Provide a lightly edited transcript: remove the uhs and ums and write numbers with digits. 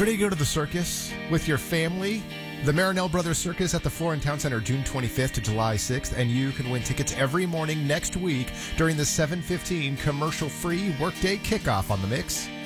Ready to go to the circus with your family? The Marinelle Brothers Circus at the Florin Town Center, June 25th to July 6th, and you can win tickets every morning next week during the 7:15 commercial-free workday kickoff on The Mix.